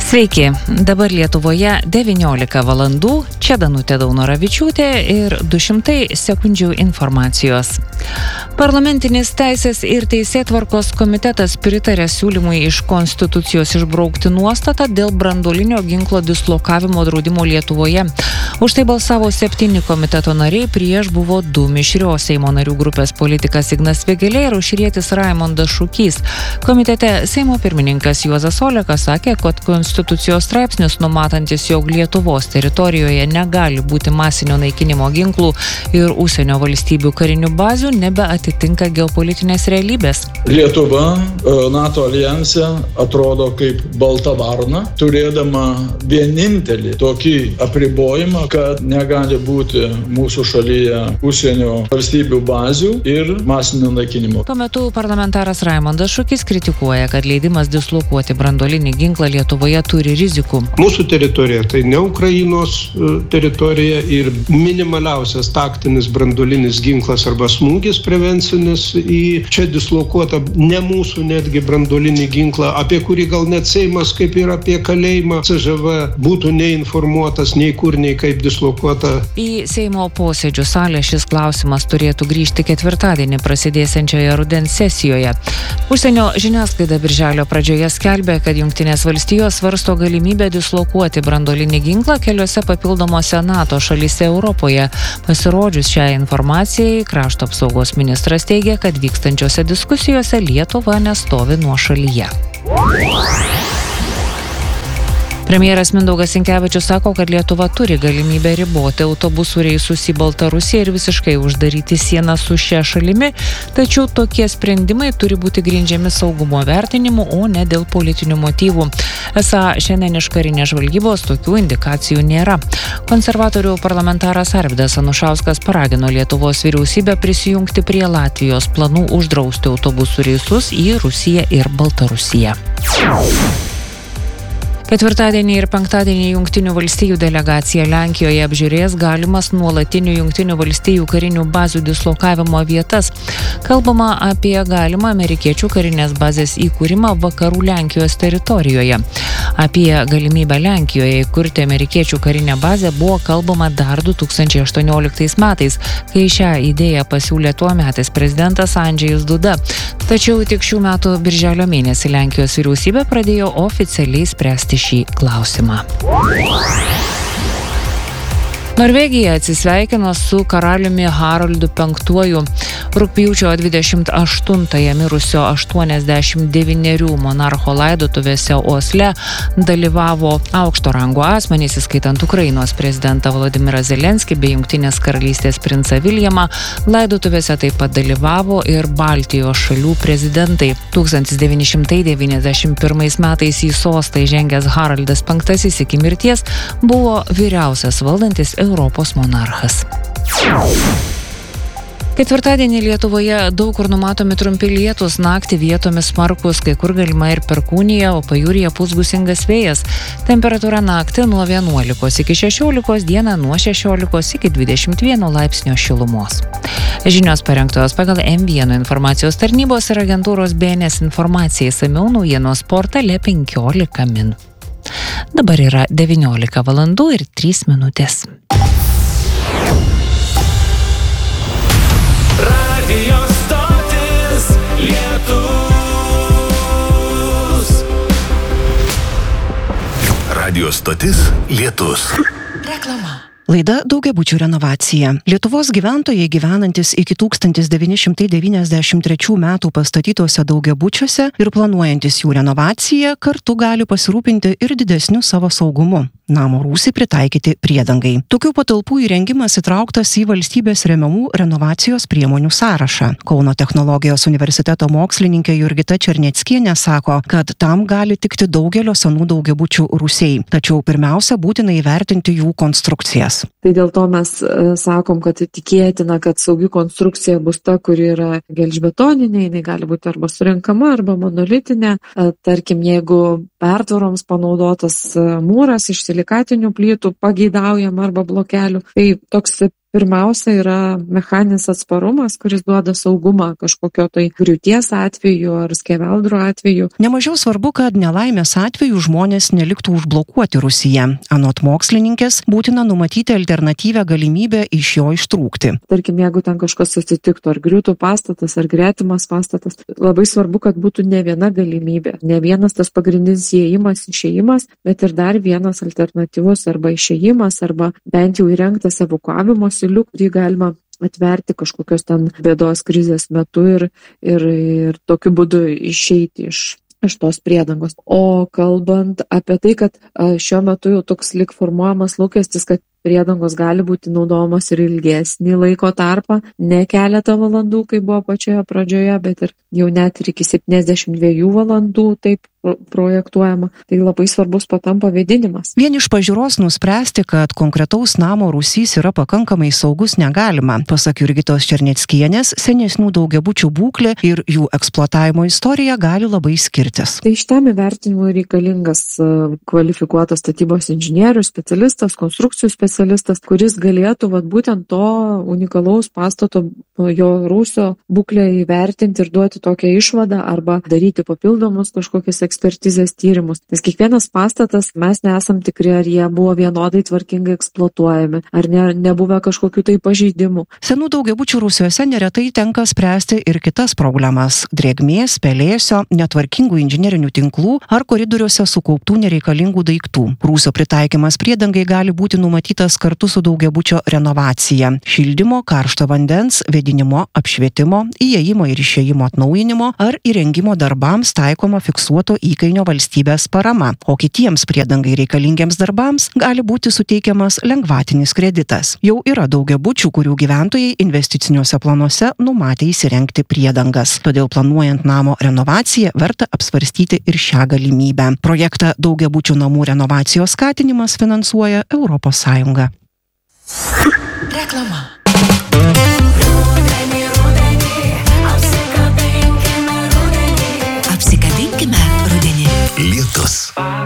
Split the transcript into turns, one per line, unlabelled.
Sveiki, dabar Lietuvoje 19 valandų, čia Danutė Daunoravičiūtė ir 200 sekundžių informacijos. Parlamentinis teisės ir teisėtvarkos komitetas pritarė siūlymui iš Konstitucijos išbraukti nuostatą dėl branduolinio ginklo dislokavimo draudimo Lietuvoje. Už tai balsavo 7 komiteto nariai, prieš buvo 2 mišrios Seimo narių grupės politikas Ignas Vėgėlė ir aušrietis Raimondas Šukys. Komitete Seimo pirmininkas Juozas Olekas sakė, kad Konstitucijos straipsnis numatantis, jog Lietuvos teritorijoje negali būti masinio naikinimo ginklų ir užsienio valstybių karinių bazių, nebeatitinka geopolitinės realybės.
Lietuva NATO alijanse atrodo kaip balta varna, turėdama vienintelį tokį apribojimą, kad negali būti mūsų šalyje užsienio valstybių bazių ir masinio naikinimo.
Tuo metu parlamentaras Raimondas Šukys kritikuoja, kad leidimas dislokuoti branduolinį ginklą Lietuvoje turi rizikų.
Mūsų teritorija tai ne Ukrainos teritorija ir minimaliausias taktinis branduolinis ginklas arba smūgis prevencinis į čia dislokuotą ne mūsų netgi branduolinį ginklą, apie kurį gal net Seimas kaip ir apie kalėjimą CŽV būtų neinformuotas nei kur, nei kaip dislokuota.
Į Seimo posėdžių salę šis klausimas turėtų grįžti ketvirtadienį prasidėsiančioje rudens sesijoje. Užsienio žiniasklaida birželio pradžioje skelbė, kad Jungtinės valstijos svarsto galimybę dislokuoti branduolinį ginklą keliose papildomose NATO šalyse Europoje. Pasirodžius šiai informacijai, krašto apsaugos ministras teigia, kad vykstančiose diskusijose Lietuva nestovi nuošalyje. Premjeras Mindaugas Sinkevičius sako, kad Lietuva turi galimybę riboti autobusų reisus į Baltarusiją ir visiškai uždaryti sieną su šia šalimi, tačiau tokie sprendimai turi būti grindžiami saugumo vertinimu, o ne dėl politinių motyvų. Esą šiandien iš karinės žvalgybos tokių indikacijų nėra. Konservatorių parlamentaras Arvydas Anušauskas paragino Lietuvos vyriausybę prisijungti prie Latvijos planų uždrausti autobusų reisus į Rusiją ir Baltarusiją. Ketvirtadienį ir penktadienį Jungtinių valstijų delegacija Lenkijoje apžiūrės galimas nuolatinių Jungtinių valstijų karinių bazių dislokavimo vietas. Kalbama apie galimą amerikiečių karinės bazės įkūrimą vakarų Lenkijos teritorijoje. Apie galimybę Lenkijoje įkurti amerikiečių karinę bazę buvo kalbama dar 2018 metais, kai šią idėją pasiūlė tuometis prezidentas Andžejus Duda. Tačiau tik šių metų birželio mėnesį Lenkijos vyriausybė pradėjo oficialiai spręsti šį klausimą. Norvegija atsisveikino su karaliumi Haraldu V. Rugpjūčio 28-ąją mirusio 89 monarcho laidotuvėse Osle dalyvavo aukšto rango asmenys, įskaitant Ukrainos prezidentą Volodymyrą Zelenskį bei Jungtinės karalystės princą Viljamą. Laidotuvėse taip pat dalyvavo ir Baltijos šalių prezidentai. 1991 metais į sostą įžengęs Haraldas V iki mirties buvo vyriausias valdantis Europos monarchas. Ketvirtadienį Lietuvoje daug kur numatomi trumpi lietūs, naktį vietomis smarkūs, kai kur galima ir perkūnija, o pajūryje pūs gūsingas vėjas. Temperatūra naktį nuo 11 iki 16, dieną nuo 16 iki 21 laipsnio šilumos. Žinios parengtos pagal M1 informacijos tarnybos ir agentūros BNS informacijai, išsamiau naujienos portale 15 min. Dabar yra 19 valandų ir 3 minutės.
Radio stotis Lietus. Radio stotis Lietus.
Reklama.
Laida daugiabučių renovacija. Lietuvos gyventojai gyvenantis iki 1993 metų pastatytuose daugiabučiuose ir planuojantis jų renovaciją kartu gali pasirūpinti ir didesniu savo saugumu. Namo rūsį pritaikyti priedangai. Tokių patalpų įrengimas įtrauktas į valstybės remiamų renovacijos priemonių sąrašą. Kauno technologijos universiteto mokslininkė Jurgita Černeckienė sako, kad tam gali tikti daugelio senų daugiabučių rūsiai. Tačiau pirmiausia būtina įvertinti jų konstrukcijas.
Tai dėl to mes sakom, kad tikėtina, kad saugi konstrukcija bus ta, kuri yra gelžbetoninė, jinai gali būti arba surinkama, arba monolitinė. Tarkim, jeigu pertvaroms panaudotas mūras iš silikatinių plytų pageidaujama arba blokelių, tai toks pirmiausia yra mechaninis atsparumas, kuris duoda saugumą kažkokio tai griūties atveju ar skeveldro atveju.
Nemažiau svarbu, kad nelaimės atveju žmonės neliktų užblokuoti rūsyje. Anot mokslininkės, būtina numatyti alternatyvią galimybę iš jo ištrūkti.
Tarkim, jeigu ten kažkas atsitiktų, ar griūtų pastatas, ar gretimas pastatas, labai svarbu, kad būtų ne viena galimybė, ne vienas tas pagrindinis įėjimas, išėjimas, bet ir dar vienas alternatyvus arba išėjimas, arba bent jau įrengtas evakuavimo siūlių, kurį galima atverti kažkokios ten bėdos krizės metu ir tokiu būdu išeiti iš tos priedangos. O kalbant apie tai, kad šiuo metu jau toks lyg formuojamas lūkestis, kad priedangos gali būti naudojamos ir ilgesnį laiko tarpą, ne keletą valandų, kaip buvo pačioje pradžioje, bet ir jau net ir iki 72 valandų taip projektuojama. Tai labai svarbus patampa vėdinimas.
Vien iš pažiūros nuspręsti, kad konkretaus namo rūsys yra pakankamai saugus, negalima. Pasak Jurgitos Černeckienės, senesnių daugiabučių būklė ir jų eksploatavimo istorija gali labai skirtis.
Tai šitam įvertinimui reikalingas kvalifikuotas statybos inžinierius, specialistas, konstrukcijų specialistas, kuris galėtų būtent to unikalaus pastato, jo rūsio būklę įvertinti ir duoti tokią išvadą arba daryti papildomus kažkokius ekspertizės tyrimus. Nes kiekvienas pastatas, mes nesam tikri, ar jie buvo vienodai tvarkingai eksploatuojami, ar nebuvę kažkokių tai pažeidimų.
Senų daugiabučių rūsiuose neretai tenka spręsti ir kitas problemas – drėgmės, pelėsio, netvarkingų inžinerinių tinklų ar koridoriuose sukauptų nereikalingų daiktų. Rūsio pritaikymas priedangai gali būti numatytas kartu su daugiabučio renovacija – šildymo, karšto vandens, vėdinimo, apšvietimo, įėjimo ir išėjimo atnaujinimo ar įrengimo darbams taikoma fiksuoto įkainio valstybės parama, o kitiems priedangai reikalingiems darbams gali būti suteikiamas lengvatinis kreditas. Jau yra daugiabučių, kurių gyventojai investiciniuose planuose numatė įsirengti priedangas. Todėl planuojant namo renovaciją verta apsvarstyti ir šią galimybę. Projektą daugiabučių namų renovacijos skatinimas finansuoja ES.
Reklama.